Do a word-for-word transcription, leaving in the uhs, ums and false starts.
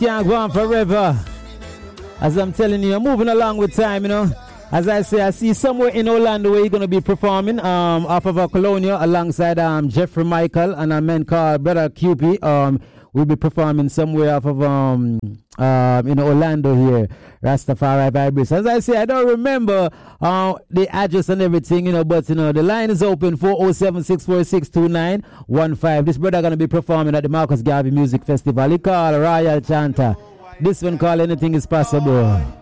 can't go on forever. As I'm telling you, I'm moving along with time, you know. As I say, I see somewhere in Orlando where you're going to be performing um, off of a Colonial alongside um, Jeffrey Michael and a man called Brother Q P. Um, we'll be performing somewhere off of um, um, in Orlando here, Rastafari Vibration. As I say, I don't remember uh, the address and everything, you know, but, you know, the line is open four oh seven, six four six, two nine one five. This brother going to be performing at the Marcus Garvey Music Festival. He called Royal Chanter. This one called Anything Is Possible.